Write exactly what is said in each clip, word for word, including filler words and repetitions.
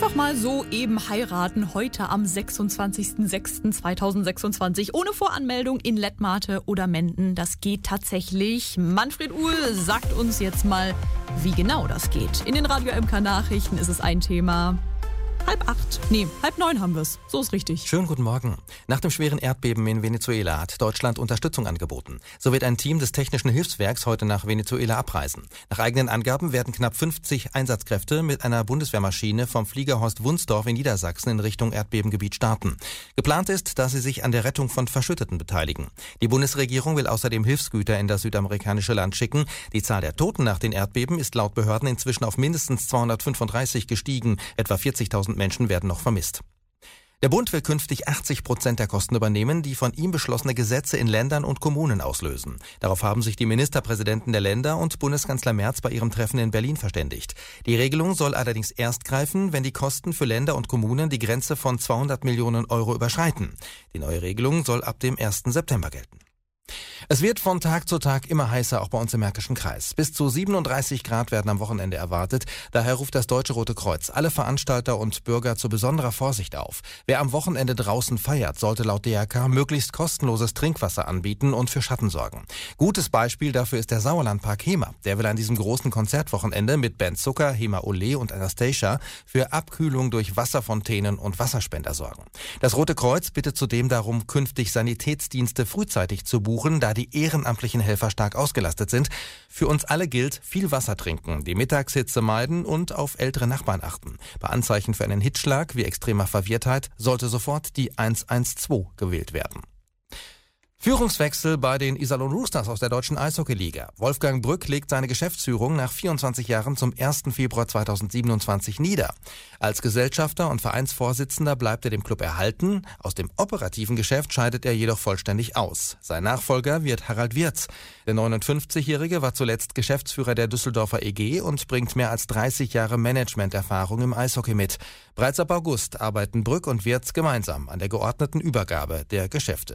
Einfach mal so eben heiraten, heute am sechsundzwanzigsten sechsten zweitausendsechsundzwanzig, ohne Voranmeldung in Lettmate oder Menden. Das geht tatsächlich. Manfred Uhl sagt uns jetzt mal, wie genau das geht. In den Radio M K Nachrichten ist es ein Thema. Halb acht, nee, halb neun haben wir es. So ist richtig. Schönen guten Morgen. Nach dem schweren Erdbeben in Venezuela hat Deutschland Unterstützung angeboten. So wird ein Team des Technischen Hilfswerks heute nach Venezuela abreisen. Nach eigenen Angaben werden knapp fünfzig Einsatzkräfte mit einer Bundeswehrmaschine vom Flieger Horst Wunsdorf in Niedersachsen in Richtung Erdbebengebiet starten. Geplant ist, dass sie sich an der Rettung von Verschütteten beteiligen. Die Bundesregierung will außerdem Hilfsgüter in das südamerikanische Land schicken. Die Zahl der Toten nach den Erdbeben ist laut Behörden inzwischen auf mindestens zweihundertfünfunddreißig gestiegen. Etwa vierzigtausend Menschen werden noch vermisst. Der Bund will künftig achtzig Prozent der Kosten übernehmen, die von ihm beschlossene Gesetze in Ländern und Kommunen auslösen. Darauf haben sich die Ministerpräsidenten der Länder und Bundeskanzler Merz bei ihrem Treffen in Berlin verständigt. Die Regelung soll allerdings erst greifen, wenn die Kosten für Länder und Kommunen die Grenze von zweihundert Millionen Euro überschreiten. Die neue Regelung soll ab dem ersten September gelten. Es wird von Tag zu Tag immer heißer, auch bei uns im Märkischen Kreis. Bis zu siebenunddreißig Grad werden am Wochenende erwartet. Daher ruft das Deutsche Rote Kreuz alle Veranstalter und Bürger zu besonderer Vorsicht auf. Wer am Wochenende draußen feiert, sollte laut D R K möglichst kostenloses Trinkwasser anbieten und für Schatten sorgen. Gutes Beispiel dafür ist der Sauerlandpark HEMA. Der will an diesem großen Konzertwochenende mit Band Zucker, HEMA Ole und Anastasia für Abkühlung durch Wasserfontänen und Wasserspender sorgen. Das Rote Kreuz bittet zudem darum, künftig Sanitätsdienste frühzeitig zu buchen, da die ehrenamtlichen Helfer stark ausgelastet sind. Für uns alle gilt, viel Wasser trinken, die Mittagshitze meiden und auf ältere Nachbarn achten. Bei Anzeichen für einen Hitzschlag wie extremer Verwirrtheit sollte sofort die eins eins zwei gewählt werden. Führungswechsel bei den Iserlohn Roosters aus der deutschen Eishockeyliga. Wolfgang Brück legt seine Geschäftsführung nach vierundzwanzig Jahren zum ersten Februar zweitausendsiebenundzwanzig nieder. Als Gesellschafter und Vereinsvorsitzender bleibt er dem Club erhalten. Aus dem operativen Geschäft scheidet er jedoch vollständig aus. Sein Nachfolger wird Harald Wirz. Der neunundfünfzigjährige war zuletzt Geschäftsführer der Düsseldorfer E G und bringt mehr als dreißig Jahre Managementerfahrung im Eishockey mit. Bereits ab August arbeiten Brück und Wirz gemeinsam an der geordneten Übergabe der Geschäfte.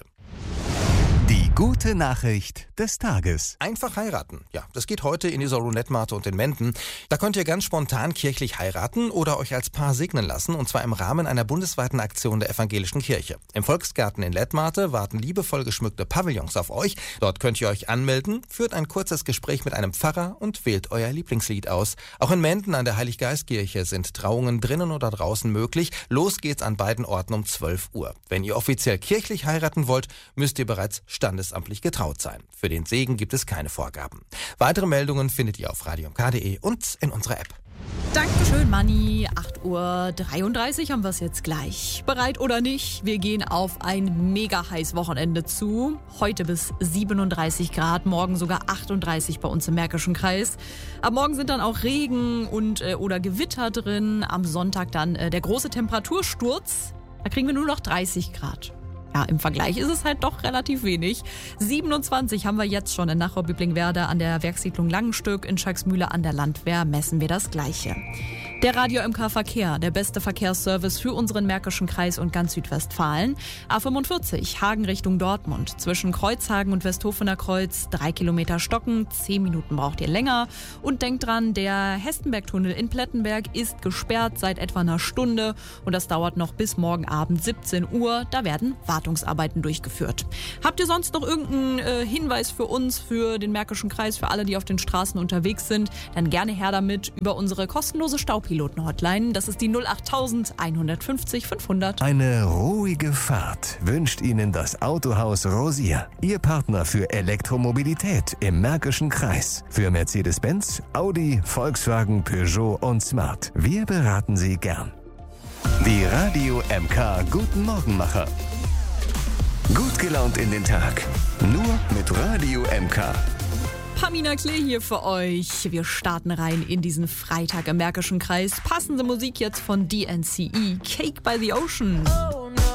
Die gute Nachricht des Tages. Einfach heiraten. Ja, das geht heute in Iserlohn, Lettmate und in Menden. Da könnt ihr ganz spontan kirchlich heiraten oder euch als Paar segnen lassen, und zwar im Rahmen einer bundesweiten Aktion der evangelischen Kirche. Im Volksgarten in Lettmate warten liebevoll geschmückte Pavillons auf euch. Dort könnt ihr euch anmelden, führt ein kurzes Gespräch mit einem Pfarrer und wählt euer Lieblingslied aus. Auch in Menden an der Heiliggeistkirche sind Trauungen drinnen oder draußen möglich. Los geht's an beiden Orten um zwölf Uhr. Wenn ihr offiziell kirchlich heiraten wollt, müsst ihr bereits standesamtlich getraut sein. Für den Segen gibt es keine Vorgaben. Weitere Meldungen findet ihr auf radio m k punkt d e und in unserer App. Dankeschön, Manni. acht Uhr dreiunddreißig haben wir es jetzt gleich. Bereit oder nicht, wir gehen auf ein mega heiß Wochenende zu. Heute bis siebenunddreißig Grad, morgen sogar achtunddreißig bei uns im Märkischen Kreis. Am Morgen sind dann auch Regen und äh, oder Gewitter drin. Am Sonntag dann äh, der große Temperatursturz. Da kriegen wir nur noch dreißig Grad. Ja, im Vergleich ist es halt doch relativ wenig. siebenundzwanzig haben wir jetzt schon in Nachau-Biblingenwerder an der Werkssiedlung Langenstück, in Schalksmühle an der Landwehr messen wir das Gleiche. Der Radio M K Verkehr, der beste Verkehrsservice für unseren Märkischen Kreis und ganz Südwestfalen. A fünfundvierzig, Hagen Richtung Dortmund. Zwischen Kreuzhagen und Westhofener Kreuz, drei Kilometer stocken, zehn Minuten braucht ihr länger. Und denkt dran, der Hestenbergtunnel in Plettenberg ist gesperrt seit etwa einer Stunde. Und das dauert noch bis morgen Abend siebzehn Uhr. Da werden Wartungsarbeiten durchgeführt. Habt ihr sonst noch irgendeinen äh, Hinweis für uns, für den Märkischen Kreis, für alle, die auf den Straßen unterwegs sind? Dann gerne her damit über unsere kostenlose Staupiloten-Hotline. Das ist die null acht einhundertfünfzig fünfhundert. Eine ruhige Fahrt wünscht Ihnen das Autohaus Rosier. Ihr Partner für Elektromobilität im Märkischen Kreis. Für Mercedes-Benz, Audi, Volkswagen, Peugeot und Smart. Wir beraten Sie gern. Die Radio M K Guten Morgenmacher. Gut gelaunt in den Tag. Nur mit Radio M K. Pamina Klee hier für euch. Wir starten rein in diesen Freitag im Märkischen Kreis. Passende Musik jetzt von D N C E. Cake by the Ocean.